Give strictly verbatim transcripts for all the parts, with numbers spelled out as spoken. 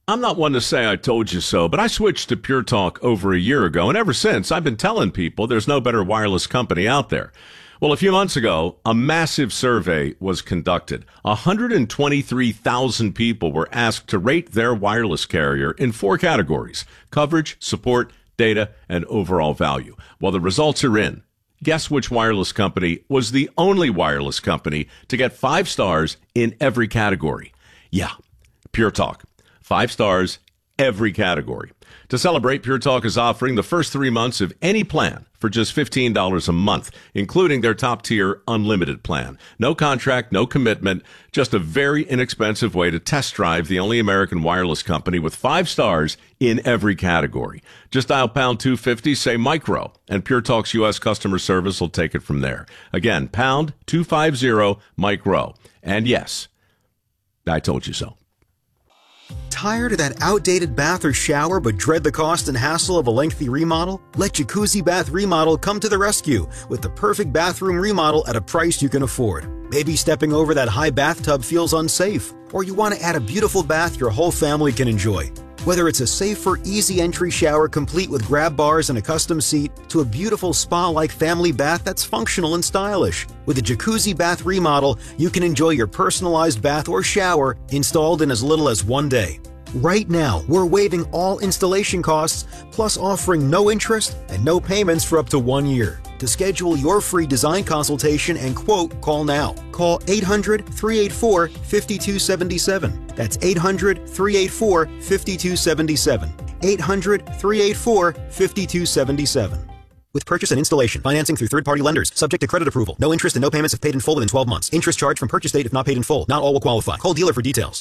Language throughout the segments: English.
I'm not one to say I told you so, but I switched to Pure Talk over a year ago, and ever since, I've been telling people there's no better wireless company out there. Well, a few months ago, a massive survey was conducted. one hundred twenty-three thousand people were asked to rate their wireless carrier in four categories: coverage, support, data, and overall value. Well, the results are in. Guess which wireless company was the only wireless company to get five stars in every category? Yeah, Pure Talk. Five stars, every category. To celebrate, Pure Talk is offering the first three months of any plan for just fifteen dollars a month, including their top-tier unlimited plan. No contract, no commitment, just a very inexpensive way to test drive the only American wireless company with five stars in every category. Just dial pound two fifty, say micro, and Pure Talk's U S customer service will take it from there. Again, pound two fifty, micro. And yes, I told you so. Tired of that outdated bath or shower but dread the cost and hassle of a lengthy remodel? Let Jacuzzi Bath Remodel come to the rescue with the perfect bathroom remodel at a price you can afford. Maybe stepping over that high bathtub feels unsafe, or you want to add a beautiful bath your whole family can enjoy. Whether it's a safer, easy entry shower complete with grab bars and a custom seat, to a beautiful spa-like family bath that's functional and stylish. With a Jacuzzi Bath Remodel, you can enjoy your personalized bath or shower installed in as little as one day. Right now, we're waiving all installation costs, plus offering no interest and no payments for up to one year. To schedule your free design consultation and quote, call now. Call eight hundred, three eight four, five two seven seven. That's eight hundred, three eight four, five two seven seven. eight hundred, three eight four, five two seven seven. With purchase and installation, financing through third-party lenders, subject to credit approval. No interest and no payments if paid in full within twelve months. Interest charged from purchase date if not paid in full. Not all will qualify. Call dealer for details.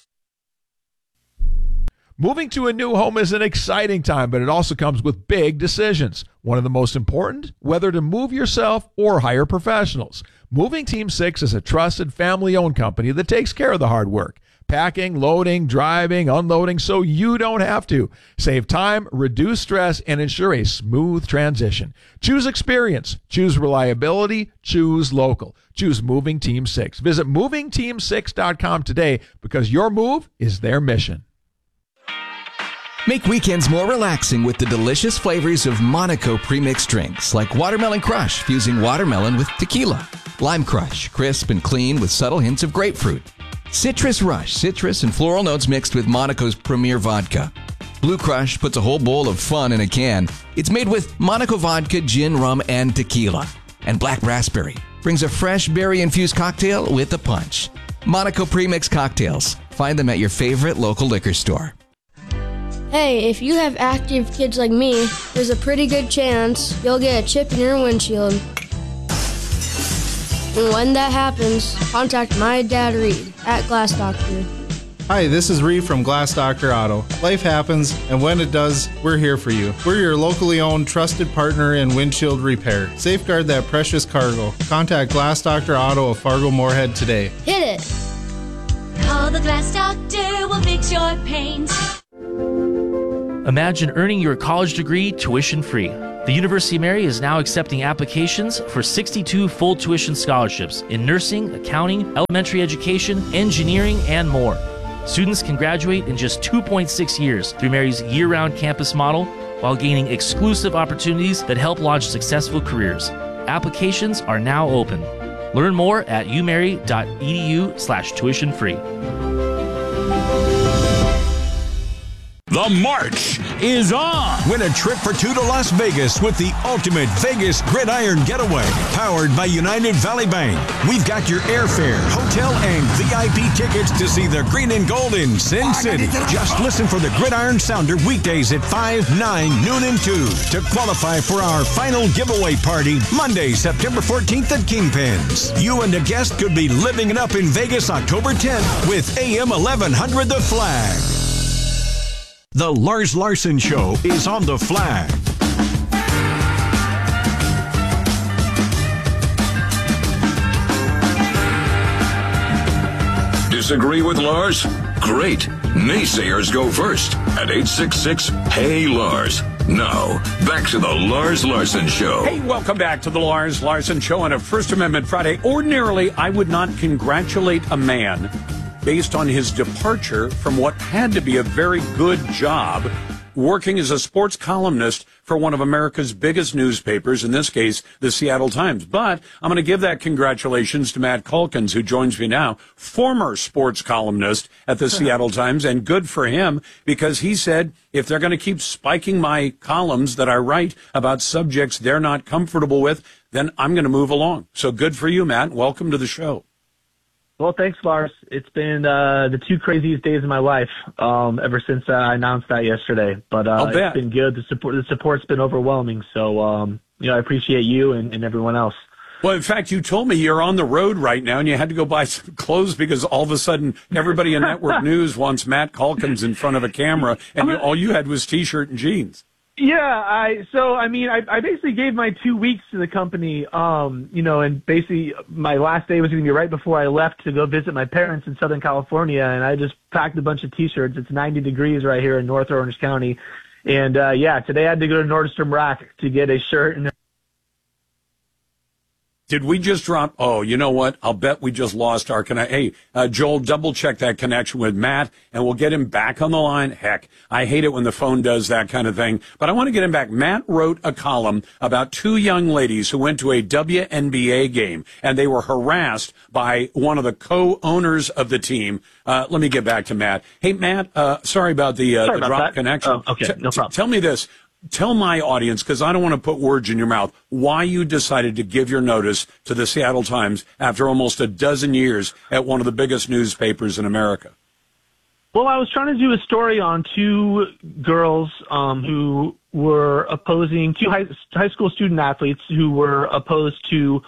Moving to a new home is an exciting time, but it also comes with big decisions. One of the most important, whether to move yourself or hire professionals. Moving Team six is a trusted family-owned company that takes care of the hard work. Packing, loading, driving, unloading, so you don't have to. Save time, reduce stress, and ensure a smooth transition. Choose experience. Choose reliability. Choose local. Choose Moving Team six. Visit moving team six dot com today because your move is their mission. Make weekends more relaxing with the delicious flavors of Monaco premixed drinks like Watermelon Crush, fusing watermelon with tequila. Lime Crush, crisp and clean with subtle hints of grapefruit. Citrus Rush, citrus and floral notes mixed with Monaco's premier vodka. Blue Crush puts a whole bowl of fun in a can. It's made with Monaco vodka, gin, rum, and tequila. And Black Raspberry brings a fresh berry-infused cocktail with a punch. Monaco premixed cocktails. Find them at your favorite local liquor store. Hey, if you have active kids like me, there's a pretty good chance you'll get a chip in your windshield. And when that happens, contact my dad Reed at Glass Doctor. Hi, this is Reed from Glass Doctor Auto. Life happens, and when it does, we're here for you. We're your locally owned, trusted partner in windshield repair. Safeguard that precious cargo. Contact Glass Doctor Auto of Fargo Moorhead today. Hit it! Call the Glass Doctor, we'll fix your paint. Imagine earning your college degree tuition-free. The University of Mary is now accepting applications for sixty-two full tuition scholarships in nursing, accounting, elementary education, engineering, and more. Students can graduate in just two point six years through Mary's year-round campus model while gaining exclusive opportunities that help launch successful careers. Applications are now open. Learn more at umary.edu slash tuition free. The march is on. Win a trip for two to Las Vegas with the ultimate Vegas Gridiron Getaway, powered by United Valley Bank. We've got your airfare, hotel, and V I P tickets to see the green and gold in Sin City. Just listen for the Gridiron Sounder weekdays at five, nine, noon, and two to qualify for our final giveaway party Monday, September fourteenth at Kingpins. You and a guest could be living it up in Vegas October tenth with A M eleven hundred The Flag. The Lars Larson Show is on The Flag. Disagree with Lars? Great. Naysayers go first at eight six six, Hey Lars. Now, back to the Lars Larson Show. Hey, welcome back to the Lars Larson Show on a First Amendment Friday. Ordinarily, I would not congratulate a man based on his departure from what had to be a very good job working as a sports columnist for one of America's biggest newspapers, in this case, the Seattle Times. But I'm going to give that congratulations to Matt Calkins, who joins me now, former sports columnist at the Seattle Times, and good for him, because he said, if they're going to keep spiking my columns that I write about subjects they're not comfortable with, then I'm going to move along. So good for you, Matt. Welcome to the show. Well, thanks, Lars. It's been uh, the two craziest days of my life um, ever since uh, I announced that yesterday. But uh, it's been good. The support, the support's been overwhelming. So, um, you know, I appreciate you and, and everyone else. Well, in fact, you told me you're on the road right now and you had to go buy some clothes because all of a sudden everybody in Network News wants Matt Calkins in front of a camera, and you, all you had was T-shirt and jeans. Yeah, I so I mean I, I basically gave my two weeks to the company, um, you know, and basically my last day was going to be right before I left to go visit my parents in Southern California, and I just packed a bunch of T-shirts. It's ninety degrees right here in North Orange County, and uh, yeah, today I had to go to Nordstrom Rack to get a shirt and. Did we just drop? Oh, you know what? I'll bet we just lost our connection. Hey, uh, Joel, double check that connection with Matt, and we'll get him back on the line. Heck, I hate it when the phone does that kind of thing, but I want to get him back. Matt wrote a column about two young ladies who went to a W N B A game, and they were harassed by one of the co-owners of the team. Uh, let me get back to Matt. Hey, Matt, uh, sorry about the, uh, sorry the about drop that. connection. Oh, okay, no problem. T- tell me this. Tell my audience, because I don't want to put words in your mouth, why you decided to give your notice to the Seattle Times after almost a dozen years at one of the biggest newspapers in America. Well, I was trying to do a story on two girls um, who were opposing, two high, high school student athletes who were opposed to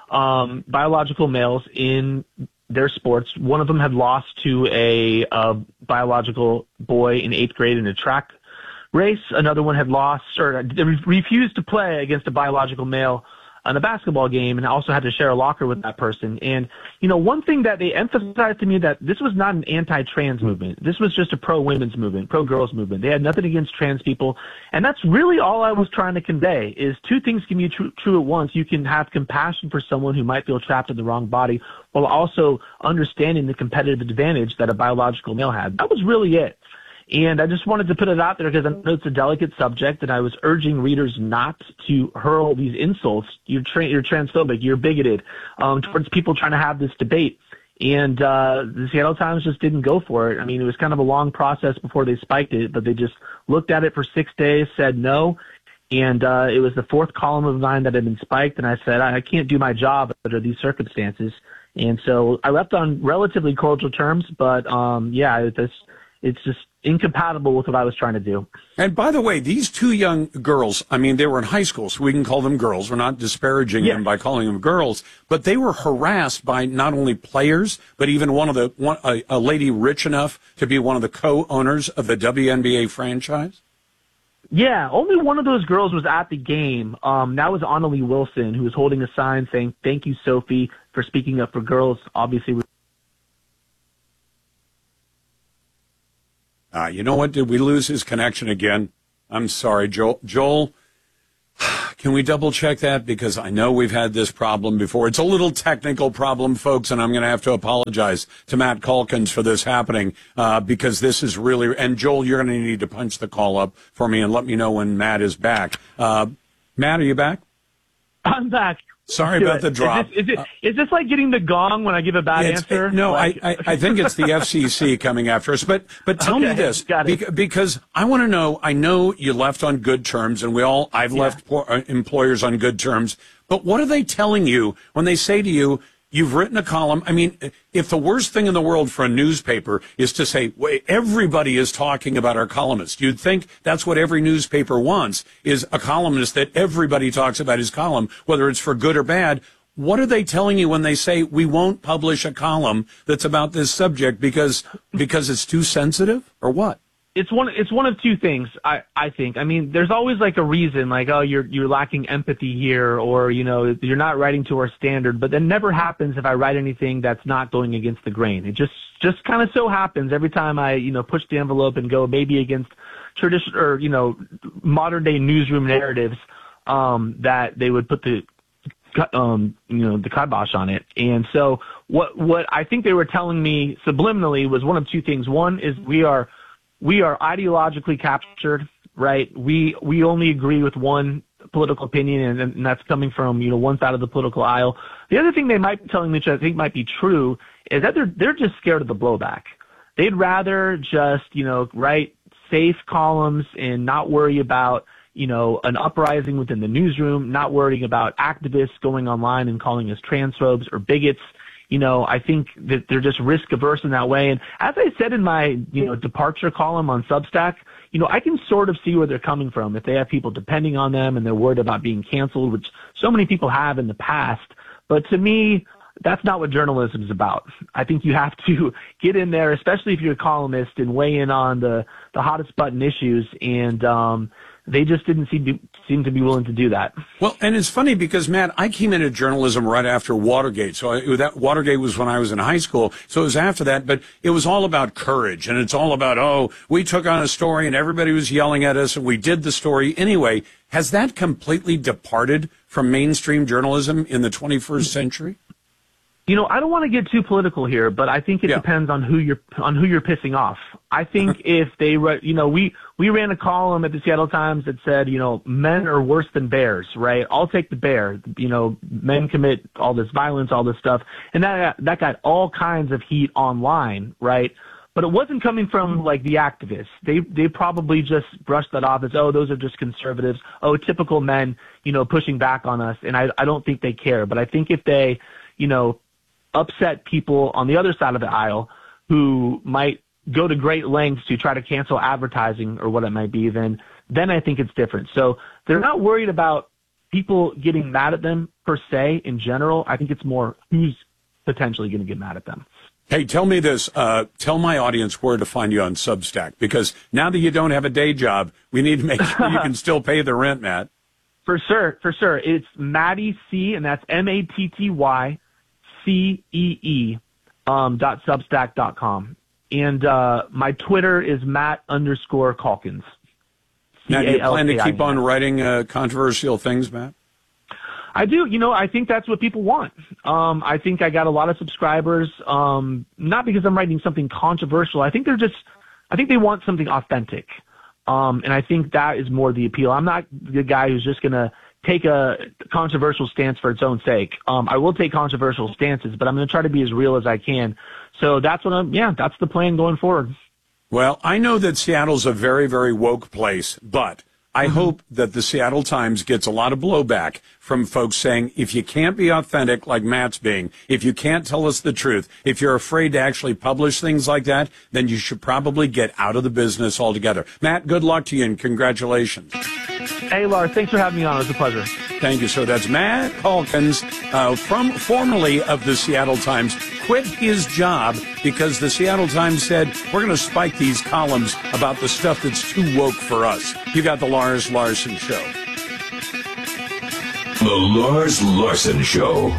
um, biological males in their sports. One of them had lost to a, a biological boy in eighth grade in a track race. Another one had lost or refused to play against a biological male in a basketball game, and also had to share a locker with that person. And, you know, one thing that they emphasized to me, that this was not an anti-trans movement. This was just a pro-women's movement, pro-girls movement. They had nothing against trans people. And that's really all I was trying to convey, is two things can be true, true at once. You can have compassion for someone who might feel trapped in the wrong body, while also understanding the competitive advantage that a biological male had. That was really it. And I just wanted to put it out there because I know it's a delicate subject, and I was urging readers not to hurl these insults. You're, tra- you're transphobic, you're bigoted, um, towards people trying to have this debate. And uh, the Seattle Times just didn't go for it. I mean, it was kind of a long process before they spiked it, but they just looked at it for six days, said no. And uh, it was the fourth column of mine that had been spiked, and I said, I, I can't do my job under these circumstances. And so I left on relatively cordial terms, but um, yeah, it's, it's just incompatible with what I was trying to do. And by the way, these two young girls, I mean, they were in high school, so we can call them girls. We're not disparaging yes. them by calling them girls, but they were harassed by not only players, but even one of the, one, a, a lady rich enough to be one of the co-owners of the W N B A franchise. Yeah, only one of those girls was at the game. Um, that was Annalie Wilson, who was holding a sign saying, "Thank you, Sophie, for speaking up for girls." Obviously, Uh, you know what? Did we lose his connection again? I'm sorry, Joel. Joel, can we double check that? Because I know we've had this problem before. It's a little technical problem, folks, and I'm going to have to apologize to Matt Calkins for this happening, uh, because this is really, and Joel, you're going to need to punch the call up for me and let me know when Matt is back. Uh, Matt, are you back? I'm back. Sorry about the drop. Is this, is, it, is this like getting the gong when I give a bad it's, answer? No, like, I, I, I think it's the F C C coming after us. But but tell okay, me this, beca- because I want to know. I know you left on good terms, and we all I've yeah. left poor, employers on good terms. But what are they telling you when they say to you, you've written a column? I mean, if the worst thing in the world for a newspaper is to say, wait, everybody is talking about our columnist, you'd think that's what every newspaper wants, is a columnist that everybody talks about his column, whether it's for good or bad. What are they telling you when they say we won't publish a column that's about this subject because because it's too sensitive, or what? It's one. It's one of two things. I, I think. I mean, there's always like a reason, like, oh, you're you're lacking empathy here, or you know, you're not writing to our standard. But that never happens if I write anything that's not going against the grain. It just just kind of so happens every time I you know push the envelope and go maybe against tradition or you know modern day newsroom narratives, um, that they would put the um, you know, the kibosh on it. And so what what I think they were telling me subliminally was one of two things. One is we are we are ideologically captured, right? We we only agree with one political opinion, and, and that's coming from, you know, one side of the political aisle. The other thing they might be telling me, which I think might be true, is that they're they're just scared of the blowback. They'd rather just, you know, write safe columns and not worry about, you know, an uprising within the newsroom, not worrying about activists going online and calling us transphobes or bigots. You know, I think that they're just risk averse in that way. And as I said in my, you know, departure column on Substack, you know, I can sort of see where they're coming from. If they have people depending on them and they're worried about being canceled, which so many people have in the past. But to me, that's not what journalism is about. I think you have to get in there, especially if you're a columnist, and weigh in on the, the hottest button issues. And, um, they just didn't seem to, seem to be willing to do that. Well, and it's funny because, Matt, I came into journalism right after Watergate. So I, that Watergate was when I was in high school. So it was after that, but it was all about courage. And it's all about, oh, we took on a story and everybody was yelling at us and we did the story anyway. Has that completely departed from mainstream journalism in the twenty-first century? You know, I don't want to get too political here, but I think it Yeah. depends on who you're on who you're pissing off. I think if they, re- you know, we we ran a column at the Seattle Times that said, you know, men are worse than bears, right? I'll take the bear. You know, men commit all this violence, all this stuff, and that that got all kinds of heat online, right? But it wasn't coming from like the activists. They they probably just brushed that off as, oh, those are just conservatives. Oh, typical men, you know, pushing back on us. And I I don't think they care. But I think if they, you know, upset people on the other side of the aisle who might go to great lengths to try to cancel advertising or what it might be, then then I think it's different. So they're not worried about people getting mad at them per se in general. I think it's more who's potentially going to get mad at them. Hey, tell me this. Uh, tell my audience where to find you on Substack, because now that you don't have a day job, we need to make sure you can still pay the rent, Matt. For sure, for sure. It's Matty C, and that's M A T T Y C E E um, dot substack dot com. And uh, my Twitter is Matt underscore Calkins. Now, do you plan to keep on writing uh, controversial things, Matt? I do. You know, I think that's what people want. Um, I think I got a lot of subscribers, um, not because I'm writing something controversial. I think they're just, I think they want something authentic. Um, and I think that is more the appeal. I'm not the guy who's just going to take a controversial stance for its own sake. Um, I will take controversial stances, but I'm going to try to be as real as I can. So that's what I'm, yeah, that's the plan going forward. Well, I know that Seattle's a very, very woke place, but I mm-hmm. hope that the Seattle Times gets a lot of blowback from folks saying, if you can't be authentic like Matt's being, if you can't tell us the truth, if you're afraid to actually publish things like that, then you should probably get out of the business altogether. Matt, good luck to you and congratulations. Hey, Lars, thanks for having me on. It was a pleasure. Thank you. So that's Matt Calkins, uh, from formerly of the Seattle Times, quit his job because the Seattle Times said, we're going to spike these columns about the stuff that's too woke for us. You got the Lars Larson Show. The Lars Larson Show.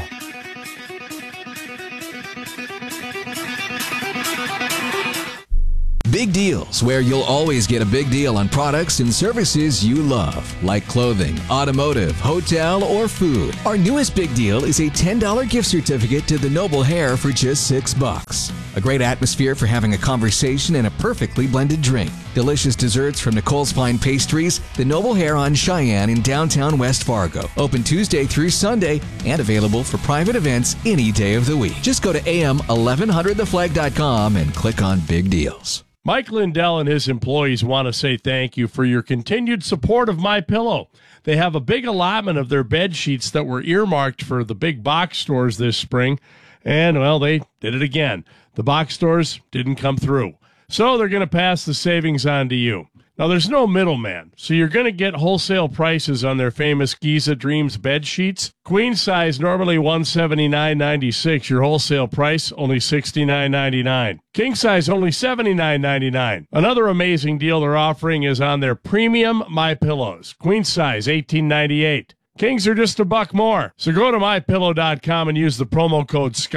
Big Deals, where you'll always get a big deal on products and services you love, like clothing, automotive, hotel, or food. Our newest big deal is a ten dollars gift certificate to the Noble Hair for just six bucks. A great atmosphere for having a conversation and a perfectly blended drink. Delicious desserts from Nicole's Fine Pastries, the Noble Hair on Cheyenne in downtown West Fargo. Open Tuesday through Sunday and available for private events any day of the week. Just go to A M eleven hundred the flag dot com and click on Big Deals. Mike Lindell and his employees want to say thank you for your continued support of MyPillow. They have a big allotment of their bed sheets that were earmarked for the big box stores this spring, and, well, they did it again. The box stores didn't come through, so they're going to pass the savings on to you. Now, there's no middleman, so you're going to get wholesale prices on their famous Giza Dreams bed sheets. Queen size, normally one hundred seventy-nine dollars and ninety-six cents. Your wholesale price, only sixty-nine dollars and ninety-nine cents. King size, only seventy-nine dollars and ninety-nine cents. Another amazing deal they're offering is on their premium MyPillows. Queen size, eighteen ninety-eight. Kings are just a buck more. So go to my pillow dot com and use the promo code SCOTT.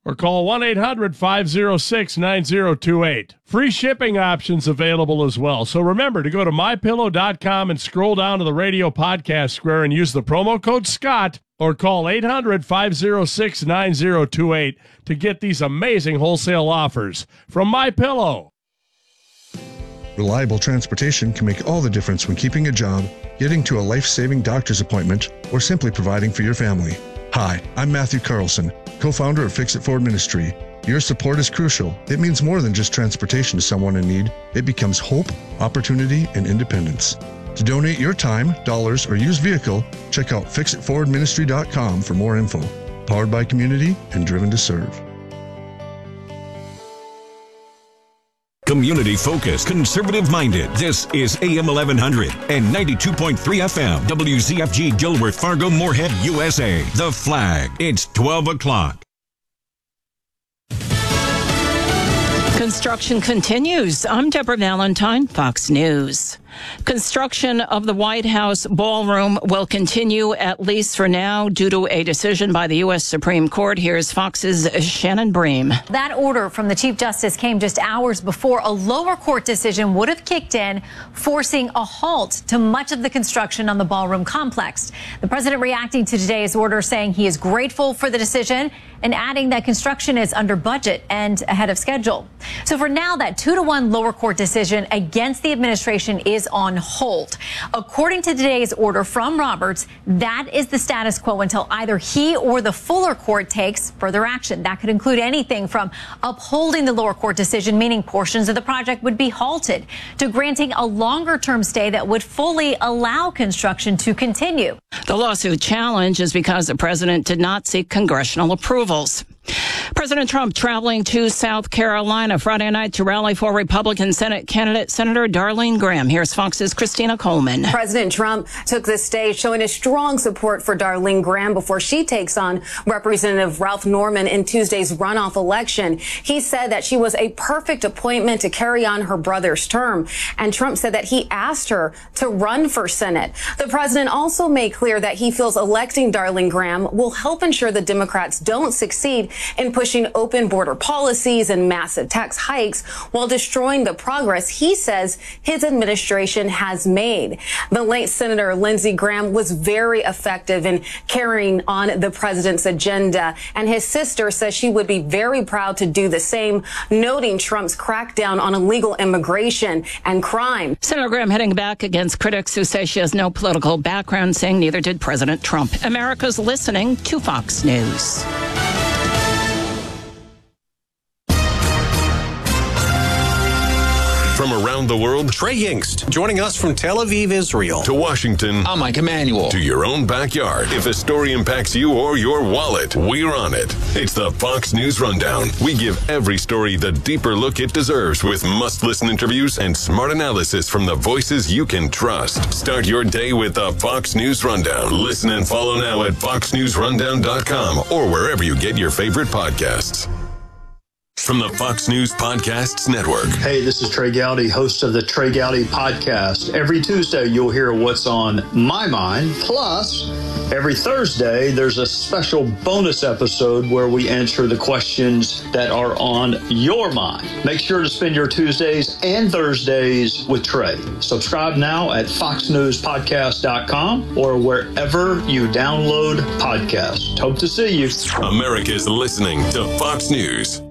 or call one eight hundred five oh six nine oh two eight. Free shipping options available as well. So remember to go to my pillow dot com and scroll down to the radio podcast square and use the promo code Scott, or call eight hundred five oh six nine oh two eight to get these amazing wholesale offers from MyPillow. Reliable transportation can make all the difference when keeping a job, getting to a life-saving doctor's appointment, or simply providing for your family. Hi, I'm Matthew Carlson, co-founder of Fix It Forward Ministry. Your support is crucial. It means more than just transportation to someone in need. It becomes hope, opportunity, and independence. To donate your time, dollars, or used vehicle, check out fix it forward ministry dot com for more info. Powered by community and driven to serve. Community focused, conservative minded. This is A M eleven hundred and ninety-two point three F M. W Z F G Gilworth, Fargo, Moorhead, U S A. The Flag. It's twelve o'clock. Construction continues. I'm Deborah Valentine, Fox News. Construction of the White House ballroom will continue, at least for now, due to a decision by the U S Supreme Court. Here's Fox's Shannon Bream. That order from the Chief Justice came just hours before a lower court decision would have kicked in, forcing a halt to much of the construction on the ballroom complex. The president reacting to today's order, saying he is grateful for the decision and adding that construction is under budget and ahead of schedule. So for now, that two to one lower court decision against the administration is on hold. According to today's order from Roberts, that is the status quo until either he or the fuller court takes further action. That could include anything from upholding the lower court decision, meaning portions of the project would be halted, to granting a longer term stay that would fully allow construction to continue. The lawsuit challenge is because the president did not seek congressional approvals. President Trump traveling to South Carolina Friday night to rally for Republican Senate candidate Senator Darlene Graham. Here's Fox's Christina Coleman. President Trump took the stage showing his strong support for Darlene Graham before she takes on Representative Ralph Norman in Tuesday's runoff election. He said that she was a perfect appointment to carry on her brother's term, and Trump said that he asked her to run for Senate. The president also made clear that he feels electing Darlene Graham will help ensure the Democrats don't succeed in pushing open border policies and massive tax hikes while destroying the progress he says his administration has made. The late Senator Lindsey Graham was very effective in carrying on the president's agenda, and his sister says she would be very proud to do the same, noting Trump's crackdown on illegal immigration and crime. Senator Graham hitting back against critics who say she has no political background, saying neither did President Trump. America's listening to Fox News. From around the world, Trey Yingst, joining us from Tel Aviv, Israel. To Washington, I'm Mike Emanuel. To your own backyard. If a story impacts you or your wallet, we're on it. It's the Fox News Rundown. We give every story the deeper look it deserves with must-listen interviews and smart analysis from the voices you can trust. Start your day with the Fox News Rundown. Listen and follow now at fox news rundown dot com or wherever you get your favorite podcasts. From the Fox News Podcasts Network. Hey, this is Trey Gowdy, host of the Trey Gowdy Podcast. Every Tuesday, you'll hear what's on my mind. Plus, every Thursday, there's a special bonus episode where we answer the questions that are on your mind. Make sure to spend your Tuesdays and Thursdays with Trey. Subscribe now at fox news podcast dot com or wherever you download podcasts. Hope to see you. America's listening to Fox News.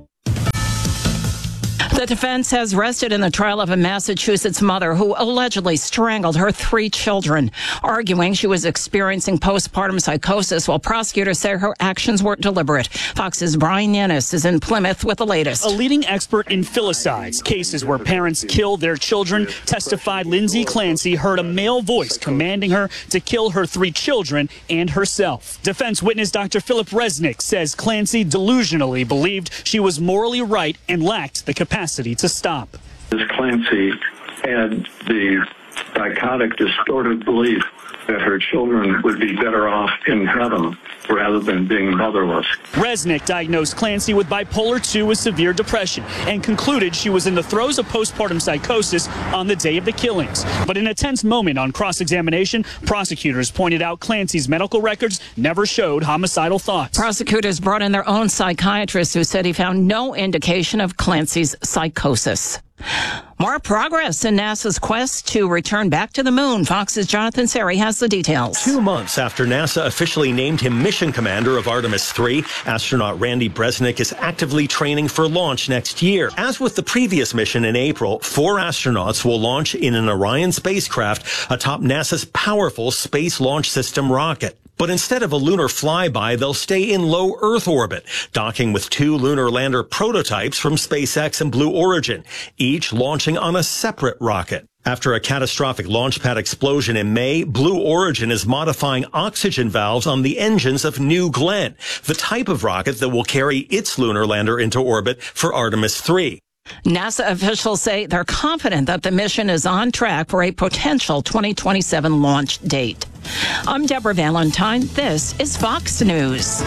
The defense has rested in the trial of a Massachusetts mother who allegedly strangled her three children, arguing she was experiencing postpartum psychosis, while prosecutors say her actions were deliberate. Fox's Brian Yanis is in Plymouth with the latest. A leading expert in filicides, cases where parents kill their children, testified Lindsay Clancy heard a male voice commanding her to kill her three children and herself. Defense witness Doctor Philip Resnick says Clancy delusionally believed she was morally right and lacked the capacity to stop. Miz Clancy had the psychotic, distorted belief that her children would be better off in heaven rather than being motherless. Resnick diagnosed Clancy with bipolar two with severe depression and concluded she was in the throes of postpartum psychosis on the day of the killings. But in a tense moment on cross-examination, prosecutors pointed out Clancy's medical records never showed homicidal thoughts. Prosecutors brought in their own psychiatrist who said he found no indication of Clancy's psychosis. More progress in NASA's quest to return back to the moon. Fox's Jonathan Seri has the details. Two months after NASA officially named him mission commander of Artemis three, astronaut Randy Bresnik is actively training for launch next year. As with the previous mission in April, four astronauts will launch in an Orion spacecraft atop NASA's powerful Space Launch System rocket. But instead of a lunar flyby, they'll stay in low Earth orbit, docking with two lunar lander prototypes from SpaceX and Blue Origin, each launching on a separate rocket. After a catastrophic launch pad explosion in May, Blue Origin is modifying oxygen valves on the engines of New Glenn, the type of rocket that will carry its lunar lander into orbit for Artemis three. NASA officials say they're confident that the mission is on track for a potential twenty twenty-seven launch date. I'm Deborah Valentine. This is Fox News.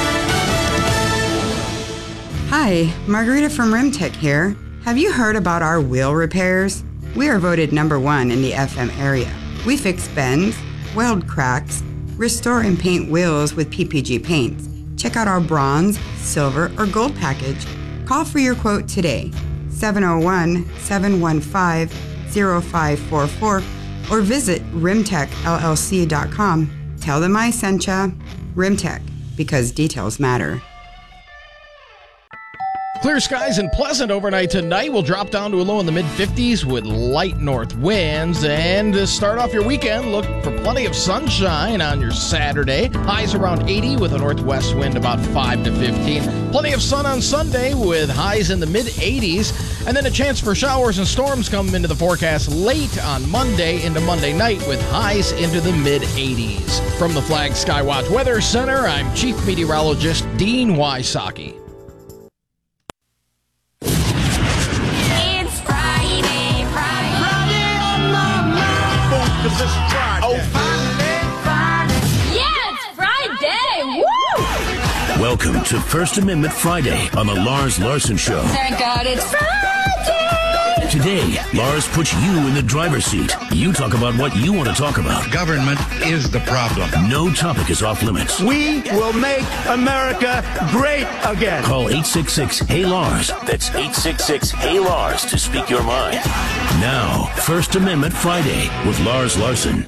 Hi, Margarita from Rimtech here. Have you heard about our wheel repairs? We are voted number one in the F M area. We fix bends, weld cracks, restore and paint wheels with P P G paints. Check out our bronze, silver, or gold package. Call for your quote today, seven oh one, seven one five, oh five four four, or visit rimtech L L C dot com. Tell them I sent ya. Rimtech, because details matter. Clear skies and pleasant overnight tonight. Will drop down to a low in the mid fifties with light north winds. And to start off your weekend, look for plenty of sunshine on your Saturday. Highs around eighty with a northwest wind about five to fifteen. Plenty of sun on Sunday with highs in the mid eighties. And then a chance for showers and storms come into the forecast late on Monday into Monday night with highs into the mid eighties. From the Flag Skywatch Weather Center, I'm Chief Meteorologist Dean Wysocki. Cause it's Friday. Oh, Friday. Friday. Yeah, it's Friday. Woo! Welcome to First Amendment Friday on the Lars Larson Show. Thank God it's Friday. Today, Lars puts you in the driver's seat. You talk about what you want to talk about. Government is the problem. No topic is off limits. We will make America great again. Call eight six six, Hey Lars. That's eight six six, Hey Lars to speak your mind. Now, First Amendment Friday with Lars Larson.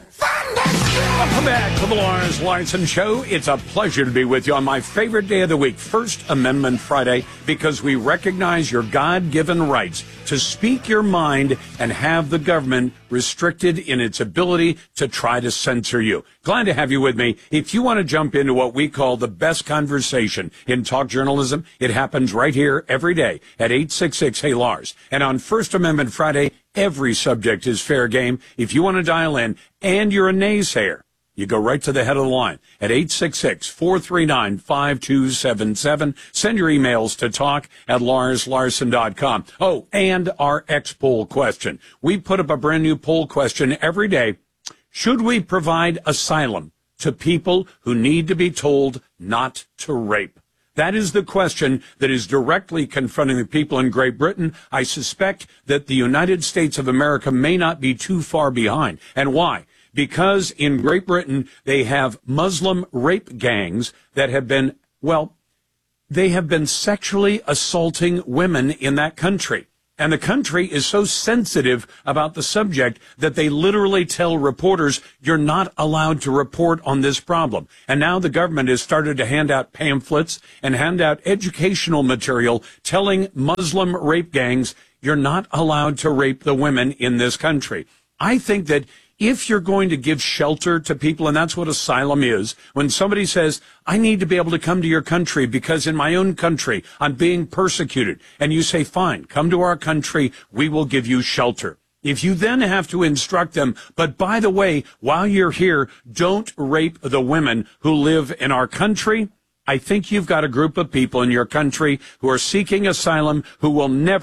Welcome back to the Lars Larson Show. It's a pleasure to be with you on my favorite day of the week, First Amendment Friday, because we recognize your God-given rights to speak your mind and have the government restricted in its ability to try to censor you. Glad to have you with me. If you want to jump into what we call the best conversation in talk journalism, it happens right here every day at eight six six, Hey Lars. And on First Amendment Friday, every subject is fair game. If you want to dial in and you're a naysayer, you go right to the head of the line at eight six six, four three nine, five two seven seven. Send your emails to talk at lars larson dot com. Oh, and our X-poll question. We put up a brand new poll question every day. Should we provide asylum to people who need to be told not to rape? That is the question that is directly confronting the people in Great Britain. I suspect that the United States of America may not be too far behind. And why? Because in Great Britain, they have Muslim rape gangs that have been, well, they have been sexually assaulting women in that country. And the country is so sensitive about the subject that they literally tell reporters, you're not allowed to report on this problem. And now the government has started to hand out pamphlets and hand out educational material telling Muslim rape gangs, you're not allowed to rape the women in this country. I think that if you're going to give shelter to people, and that's what asylum is, when somebody says, I need to be able to come to your country because in my own country I'm being persecuted, and you say, fine, come to our country, we will give you shelter. If you then have to instruct them, but by the way, while you're here, don't rape the women who live in our country, I think you've got a group of people in your country who are seeking asylum who will never,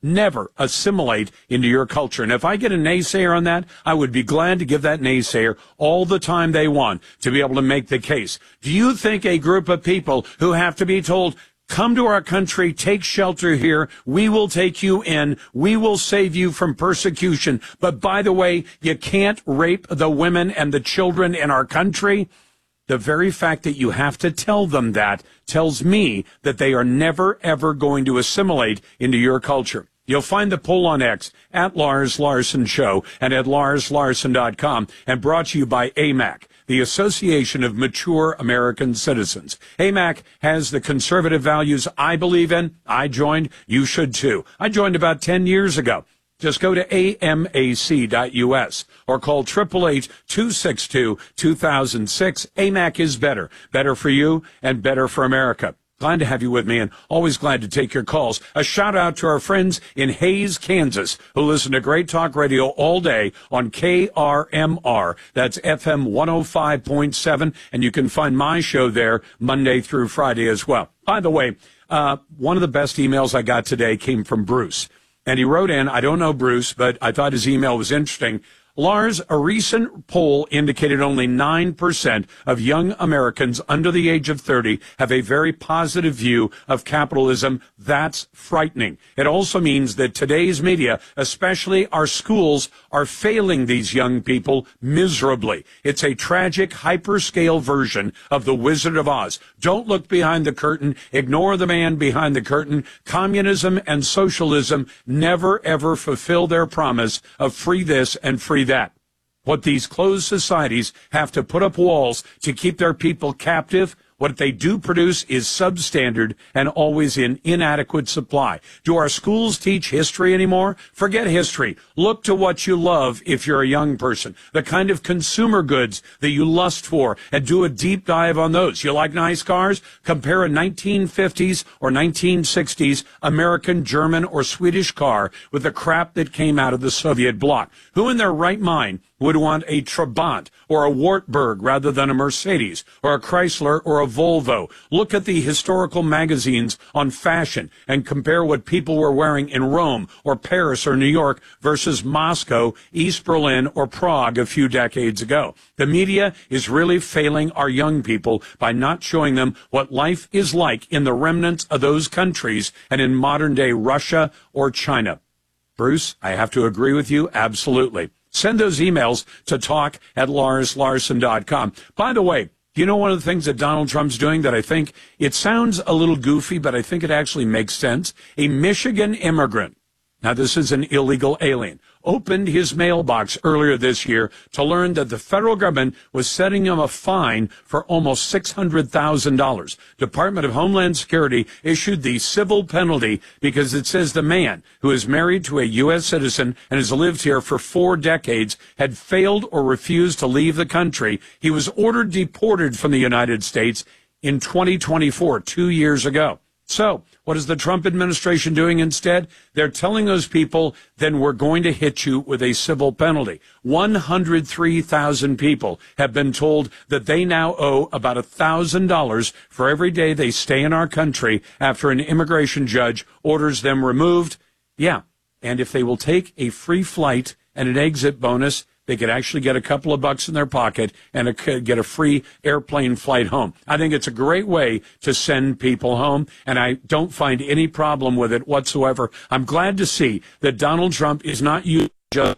never assimilate into your culture. And if I get a naysayer on that, I would be glad to give that naysayer all the time they want to be able to make the case. Do you think a group of people who have to be told, come to our country, take shelter here, we will take you in, we will save you from persecution, but by the way, you can't rape the women and the children in our country? The very fact that you have to tell them that tells me that they are never, ever going to assimilate into your culture. You'll find the poll on X at Lars Larson Show and at lars larson dot com, and brought to you by A M A C, the Association of Mature American Citizens. A M A C has the conservative values I believe in. I joined. You should too. I joined about ten years ago. Just go to A M A C dot U S or call eight eight eight, two six two, two thousand six. A M A C is better. Better for you and better for America. Glad to have you with me, and always glad to take your calls. A shout out to our friends in Hays, Kansas, who listen to Great Talk Radio all day on K R M R. That's F M one oh five point seven, and you can find my show there Monday through Friday as well. By the way, uh, one of the best emails I got today came from Bruce, and he wrote in, I don't know Bruce, but I thought his email was interesting. Lars, a recent poll indicated only nine percent of young Americans under the age of thirty have a very positive view of capitalism. That's frightening. It also means that today's media, especially our schools, are failing these young people miserably. It's a tragic, hyperscale version of The Wizard of Oz. Don't look behind the curtain. Ignore the man behind the curtain. Communism and socialism never, ever fulfill their promise of free this and free that. What these closed societies have to put up walls to keep their people captive, what they do produce is substandard and always in inadequate supply. Do our schools teach history anymore? Forget history. Look to what you love if you're a young person, the kind of consumer goods that you lust for, and do a deep dive on those. You like nice cars? Compare a nineteen fifties or nineteen sixties American, German, or Swedish car with the crap that came out of the Soviet bloc. Who in their right mind would want a Trabant or a Wartburg rather than a Mercedes or a Chrysler or a Volvo? Look at the historical magazines on fashion and compare what people were wearing in Rome or Paris or New York versus Moscow, East Berlin, or Prague a few decades ago. The media is really failing our young people by not showing them what life is like in the remnants of those countries and in modern-day Russia or China. Bruce, I have to agree with you, absolutely. Send those emails to talk at lars larson dot com. By the way, do you know one of the things that Donald Trump's doing that I think, it sounds a little goofy, but I think it actually makes sense? A Michigan immigrant, now this is an illegal alien, opened his mailbox earlier this year to learn that the federal government was setting him a fine for almost six hundred thousand dollars. Department of Homeland Security issued the civil penalty because it says the man, who is married to a U S citizen and has lived here for four decades, had failed or refused to leave the country. He was ordered deported from the United States in twenty twenty-four, two years ago. So, what is the Trump administration doing instead? They're telling those people, then we're going to hit you with a civil penalty. one hundred three thousand people have been told that they now owe about one thousand dollars for every day they stay in our country after an immigration judge orders them removed. Yeah, and if they will take a free flight and an exit bonus, they could actually get a couple of bucks in their pocket and a, get a free airplane flight home. I think it's a great way to send people home, and I don't find any problem with it whatsoever. I'm glad to see that Donald Trump is not using just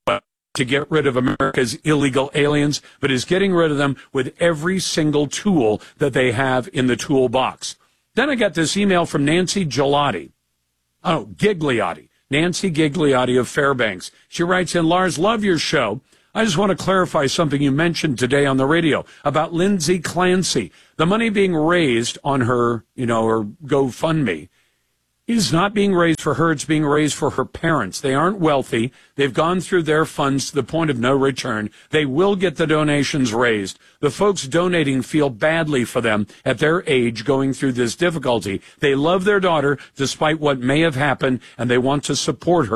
to get rid of America's illegal aliens, but is getting rid of them with every single tool that they have in the toolbox. Then I got this email from Nancy Gigliotti. Oh, Gigliotti. Nancy Gigliotti of Fairbanks. She writes in, Lars, love your show. I just want to clarify something you mentioned today on the radio about Lindsay Clancy. The money being raised on her, you know, her GoFundMe is not being raised for her. It's being raised for her parents. They aren't wealthy. They've gone through their funds to the point of no return. They will get the donations raised. The folks donating feel badly for them at their age going through this difficulty. They love their daughter despite what may have happened, and they want to support her.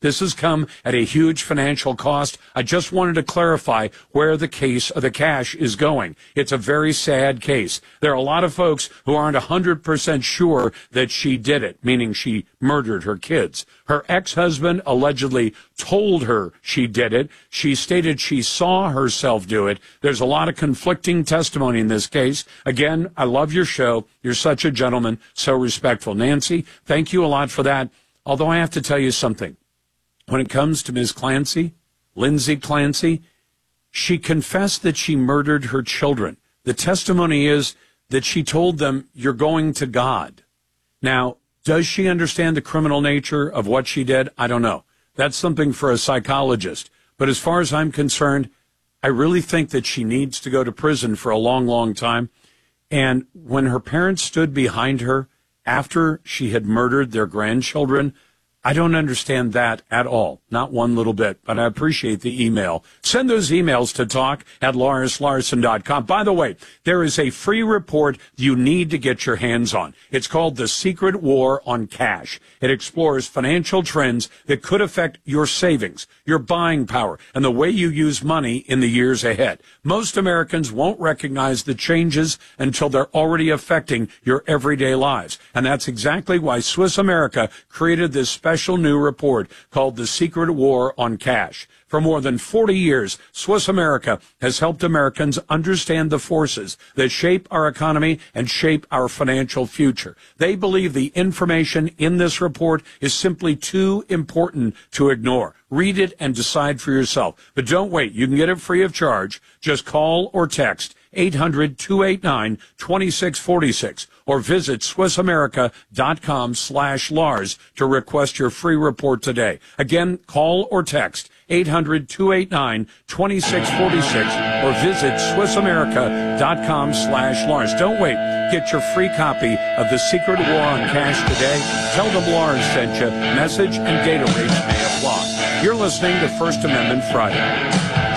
This has come at a huge financial cost. I just wanted to clarify where the case of the cash is going. It's a very sad case. There are a lot of folks who aren't one hundred percent sure that she did it, meaning she murdered her kids. Her ex-husband allegedly told her she did it. She stated she saw herself do it. There's a lot of conflicting testimony in this case. Again, I love your show. You're such a gentleman, so respectful. Nancy, thank you a lot for that. Although I have to tell you something. When it comes to Miz Clancy, Lindsay Clancy, she confessed that she murdered her children. The testimony is that she told them, "You're going to God." Now, does she understand the criminal nature of what she did? I don't know. That's something for a psychologist. But as far as I'm concerned, I really think that she needs to go to prison for a long, long time. And when her parents stood behind her after she had murdered their grandchildren, I don't understand that at all. Not one little bit, but I appreciate the email. Send those emails to talk at Lars Larson dot com. By the way, there is a free report you need to get your hands on. It's called The Secret War on Cash. It explores financial trends that could affect your savings, your buying power, and the way you use money in the years ahead. Most Americans won't recognize the changes until they're already affecting your everyday lives. And that's exactly why Swiss America created this special special new report called The Secret War on Cash. For more than forty years, Swiss America has helped Americans understand the forces that shape our economy and shape our financial future. They believe the information in this report is simply too important to ignore. Read it and decide for yourself. But don't wait. You can get it free of charge. Just call or text eight hundred, two eight nine, two six four six or visit SwissAmerica.com slash Lars to request your free report today. Again, call or text eight hundred, two eight nine, two six four six or visit SwissAmerica.com slash Lars. Don't wait. Get your free copy of The Secret War on Cash today. Tell them Lars sent you. Message and data rates may apply. You're listening to First Amendment Friday.